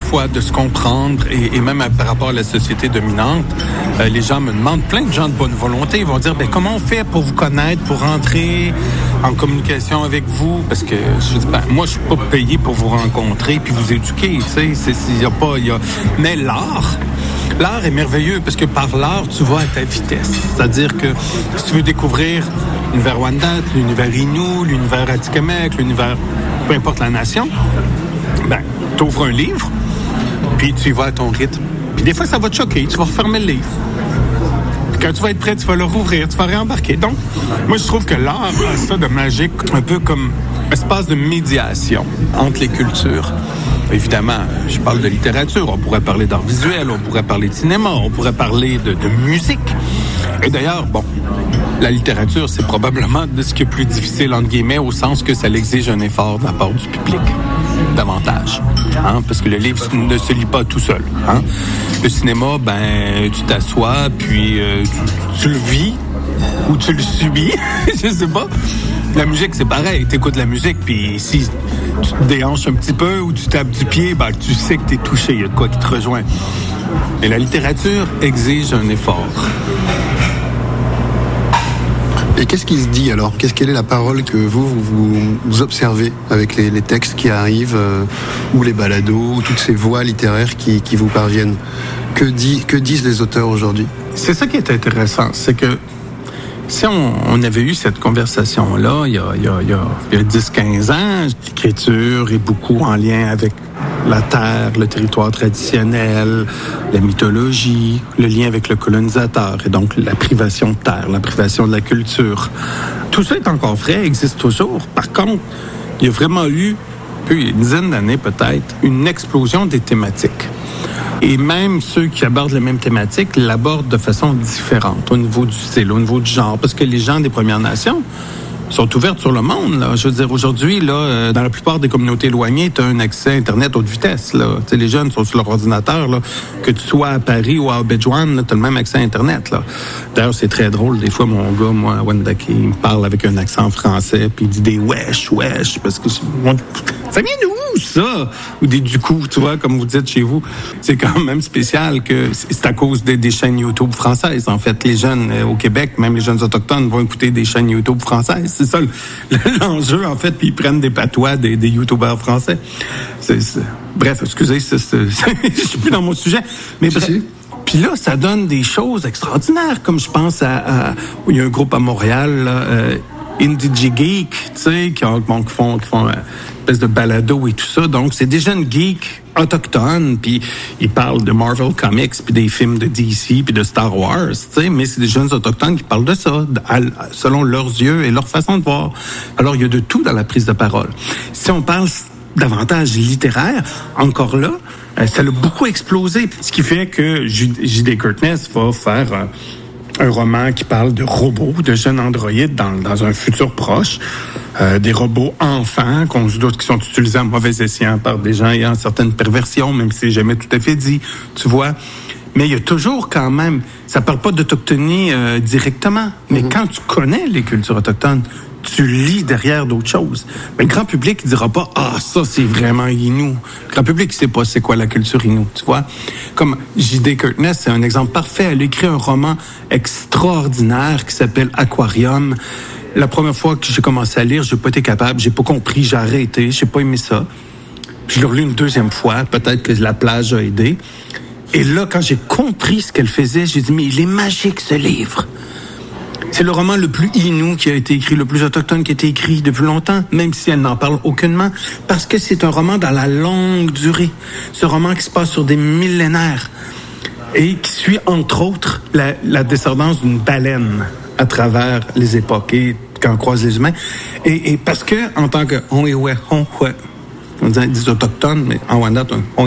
fois de se comprendre et même par rapport à la société dominante, les gens me demandent, plein de gens de bonne volonté, ils vont dire, comment on fait pour vous connaître, pour rentrer en communication avec vous? Parce que moi, je suis pas payé pour vous rencontrer puis vous éduquer, tu sais. Mais l'art est merveilleux parce que par l'art, tu vas à ta vitesse. C'est-à-dire que si tu veux découvrir l'univers Wendat, l'univers Innu, l'univers Atikamekw, l'univers, peu importe la nation, t'ouvres un livre, puis tu y vas à ton rythme. Puis des fois, ça va te choquer, tu vas refermer le livre. Puis quand tu vas être prêt, tu vas le rouvrir, tu vas réembarquer. Donc, moi, je trouve que l'art a ça de magique, un peu comme un espace de médiation entre les cultures. Évidemment, je parle de littérature, on pourrait parler d'art visuel, on pourrait parler de cinéma, on pourrait parler de musique. Et d'ailleurs, la littérature, c'est probablement de ce qui est plus difficile, entre guillemets, au sens que ça exige un effort de la part du public, davantage. Parce que le livre ne se lit pas tout seul. Le cinéma, tu t'assois, puis tu le vis ou tu le subis, je sais pas. La musique, c'est pareil. T'écoutes la musique, puis si tu te déhanches un petit peu ou tu tapes du pied, tu sais que t'es touché, il y a de quoi qui te rejoint. Et la littérature exige un effort. Et qu'est-ce qui se dit alors? Quelle est la parole que vous observez avec les textes qui arrivent, ou les balados, ou toutes ces voix littéraires qui vous parviennent? Que disent les auteurs aujourd'hui? C'est ça qui est intéressant, c'est que si on avait eu cette conversation-là il y a 10-15 ans, l'écriture est beaucoup en lien avec la terre, le territoire traditionnel, la mythologie, le lien avec le colonisateur et donc la privation de terre, la privation de la culture. Tout ça est encore vrai, existe toujours. Par contre, il y a vraiment eu, il y a une dizaine d'années peut-être, une explosion des thématiques. Et même ceux qui abordent les mêmes thématiques l'abordent de façon différente au niveau du style, au niveau du genre, parce que les gens des Premières Nations sont ouvertes sur le monde. Là. Je veux dire, aujourd'hui, dans la plupart des communautés éloignées, tu as un accès à Internet haute vitesse. Là. Les jeunes sont sur leur ordinateur. Là. Que tu sois à Paris ou à Abidjan, tu as le même accès à Internet. Là. D'ailleurs, c'est très drôle. Des fois, mon gars, moi, à Wendake, il me parle avec un accent français, puis il dit des wesh, parce que ça vient d'où, ça? Ou des du coup, tu vois, comme vous dites chez vous. C'est quand même spécial que c'est à cause des chaînes YouTube françaises. En fait, les jeunes au Québec, même les jeunes autochtones, vont écouter des chaînes YouTube françaises. C'est ça l'enjeu, en fait, puis ils prennent des patois des YouTubeurs français. Bref, excusez, je suis plus dans mon sujet. Mais bref. Puis là, ça donne des choses extraordinaires, comme je pense il y a un groupe à Montréal, là, Indie Geek, tu sais, qui font une espèce de balado et tout ça. Donc, c'est des jeunes geeks autochtones, puis ils parlent de Marvel Comics, puis des films de DC, puis de Star Wars, tu sais, mais c'est des jeunes autochtones qui parlent de ça, selon leurs yeux et leur façon de voir. Alors, il y a de tout dans la prise de parole. Si on parle davantage littéraire, encore là, ça l'a beaucoup explosé. Ce qui fait que J.D. Kurtness va faire un roman qui parle de robots, de jeunes androïdes dans un futur proche, des robots enfants qu'on se doute qui sont utilisés à mauvais escient par des gens ayant certaines perversions, même si c'est jamais tout à fait dit, tu vois. Mais il y a toujours quand même, ça parle pas d'autochtonie directement, mais quand tu connais les cultures autochtones, tu lis derrière d'autres choses. Mais le grand public ne dira pas « Ah, ça, c'est vraiment Innu ». Le grand public ne sait pas c'est quoi la culture Innu, tu vois. Comme J.D. Kurtness, c'est un exemple parfait. Elle a écrit un roman extraordinaire qui s'appelle « Aquarium ». La première fois que j'ai commencé à lire, j'ai pas été capable, j'ai pas compris, j'ai arrêté, j'ai pas aimé ça. Je l'ai relu une deuxième fois, peut-être que la plage a aidé. Et là, quand j'ai compris ce qu'elle faisait, j'ai dit « Mais il est magique, ce livre ». C'est le roman le plus Innu qui a été écrit, le plus autochtone qui a été écrit depuis longtemps, même si elle n'en parle aucunement, parce que c'est un roman dans la longue durée. Ce roman qui se passe sur des millénaires et qui suit, entre autres, la descendance d'une baleine à travers les époques et quand on croise les humains. Et parce que, en tant que on dit autochtone, mais en Wendat,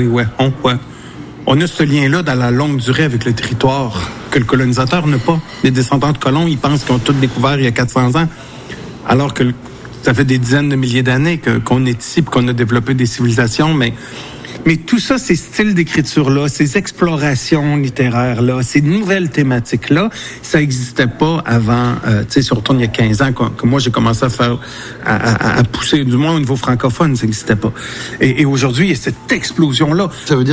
on a ce lien-là dans la longue durée avec le territoire que le colonisateur n'a pas. Les descendants de colons, ils pensent qu'ils ont tout découvert il y a 400 ans, alors que ça fait des dizaines de milliers d'années qu'on est ici et qu'on a développé des civilisations. Mais tout ça, ces styles d'écriture-là, ces explorations littéraires-là, ces nouvelles thématiques-là, ça n'existait pas avant, tu sais, si on retourne il y a 15 ans, que moi j'ai commencé à faire, à pousser, du moins au niveau francophone, ça n'existait pas. Et aujourd'hui, il y a cette explosion-là. Ça veut dire